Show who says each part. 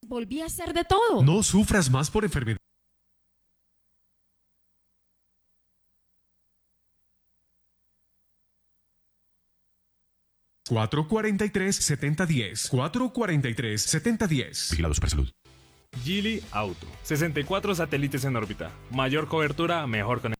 Speaker 1: volví a hacer de todo.
Speaker 2: No sufras más por enfermedad. 443-7010. 443-7010.
Speaker 3: Vigilado Supersalud.
Speaker 4: Geely Auto. 64 satélites en órbita. Mayor cobertura, mejor conexión.